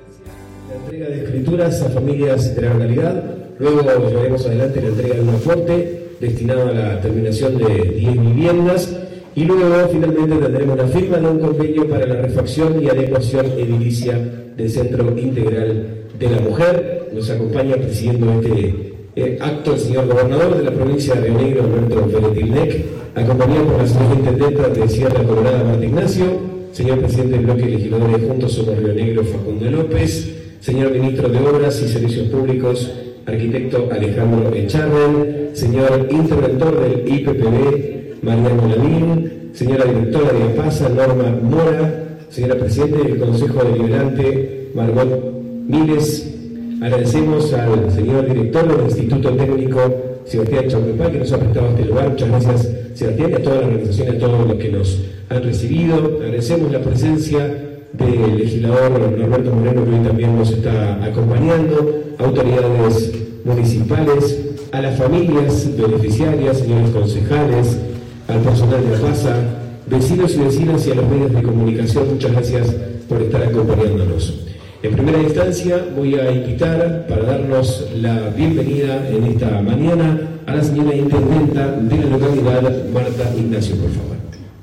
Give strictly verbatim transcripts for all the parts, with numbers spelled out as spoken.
La entrega de escrituras a familias de la localidad, luego llevaremos adelante la entrega de un aporte destinado a la terminación de diez viviendas y luego finalmente tendremos la firma de un convenio para la refacción y adecuación edilicia del Centro Integral de la Mujer. Nos acompaña presidiendo este eh, acto el señor gobernador de la provincia de Río Negro, Alberto Ferretilnec, acompañado por la señora intendenta de Sierra Colorada, Marta Ignacio, señor presidente del bloque legisladores Juntos Somos Río Negro, Facundo López, señor ministro de Obras y Servicios Públicos, arquitecto Alejandro Echarren, señor interventor del I P P B, Mariano Lavín, señora directora de APASA, Norma Mora, señora presidente del Consejo Deliberante, Margot Miles. Agradecemos al señor director del Instituto Técnico, Sebastián Chaupepá, que nos ha prestado este lugar. Muchas gracias, Sebastián, y a todas las organizaciones, a todos los que nos han recibido. Agradecemos la presencia del legislador Norberto Moreno, que hoy también nos está acompañando, autoridades municipales, a las familias beneficiarias, señores concejales, al personal de la APASA, vecinos y vecinas y a los medios de comunicación. Muchas gracias por estar acompañándonos. En primera instancia voy a invitar para darnos la bienvenida en esta mañana a la señora intendenta de la localidad, Marta Ignacio, por favor.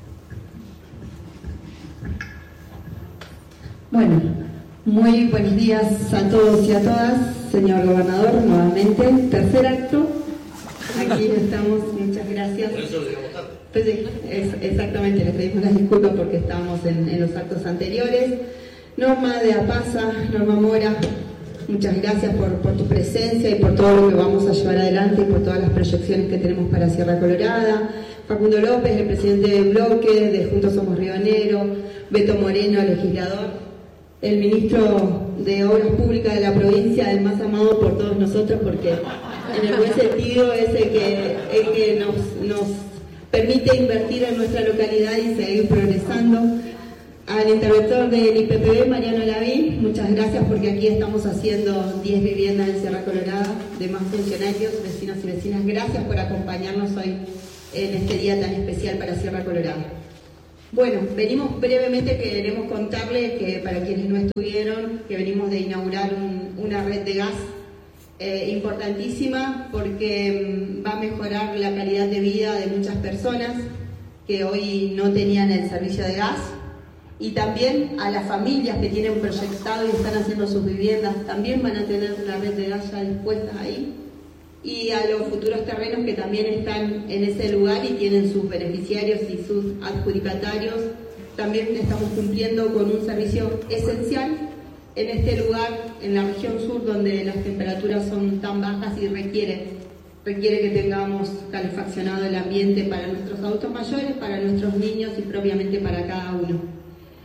Bueno, muy buenos días a todos y a todas, señor gobernador, nuevamente, tercer acto, aquí estamos, muchas gracias. Pues sí, es, exactamente, les pedimos las disculpas porque estábamos en, en los actos anteriores. Norma de APASA, Norma Mora, muchas gracias por, por tu presencia y por todo lo que vamos a llevar adelante y por todas las proyecciones que tenemos para Sierra Colorada. Facundo López, el presidente del bloque de Juntos Somos Río Negro, Beto Moreno, legislador, el ministro de Obras Públicas de la provincia, el más amado por todos nosotros porque en el buen sentido es el que, el que nos, nos permite invertir en nuestra localidad y seguir progresando. Al interventor del I P P B, Mariano Lavín, muchas gracias porque aquí estamos haciendo diez viviendas en Sierra Colorada de más funcionarios, vecinos y vecinas. Gracias por acompañarnos hoy en este día tan especial para Sierra Colorada. Bueno, venimos brevemente, queremos contarle que para quienes no estuvieron, que venimos de inaugurar un, una red de gas eh, importantísima porque va a mejorar la calidad de vida de muchas personas que hoy no tenían el servicio de gas. Y también a las familias que tienen proyectado y están haciendo sus viviendas, también van a tener la red de gas ya dispuesta ahí. Y a los futuros terrenos que también están en ese lugar y tienen sus beneficiarios y sus adjudicatarios, también estamos cumpliendo con un servicio esencial en este lugar, en la región sur, donde las temperaturas son tan bajas y requiere, requiere que tengamos calefaccionado el ambiente para nuestros adultos mayores, para nuestros niños y propiamente para cada uno.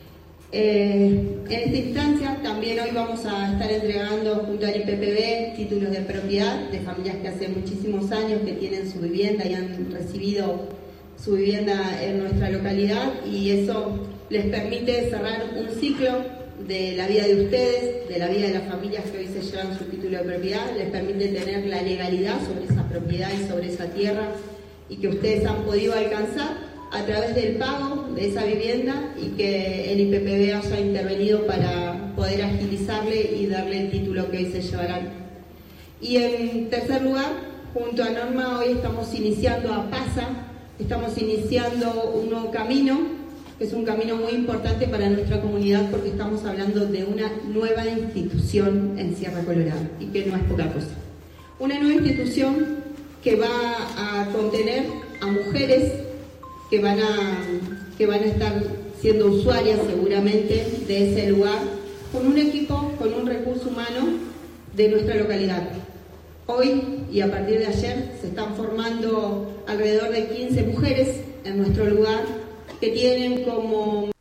Eh, en esta instancia también hoy vamos a estar entregando junto al I P P B títulos de propiedad de familias que hace muchísimos años que tienen su vivienda y han recibido su vivienda en nuestra localidad y eso les permite cerrar un ciclo de la vida de ustedes, de la vida de las familias que hoy se llevan su título de propiedad, les permite tener la legalidad sobre esa propiedad y sobre esa tierra y que ustedes han podido alcanzar a través del pago de esa vivienda y que el I P P B haya intervenido para poder agilizarle y darle el título que hoy se llevarán. Y en tercer lugar, junto a Norma, hoy estamos iniciando a APASA, estamos iniciando un nuevo camino, que es un camino muy importante para nuestra comunidad porque estamos hablando de una nueva institución en Sierra Colorada y que no es poca cosa. Una nueva institución que va a contener a mujeres que van a, que van a estar siendo usuarias seguramente de ese lugar, con un equipo, con un recurso humano de nuestra localidad. Hoy y a partir de ayer se están formando alrededor de quince mujeres en nuestro lugar que tienen como